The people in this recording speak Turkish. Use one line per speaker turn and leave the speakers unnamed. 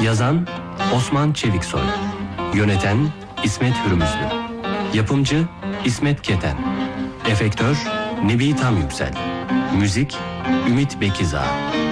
Yazan Osman Çeviksoy. Yöneten İsmet Hürmüzlü. Yapımcı İsmet Keten. Efektör Nebi Tamyüksel. Müzik Ümit Bekizağ.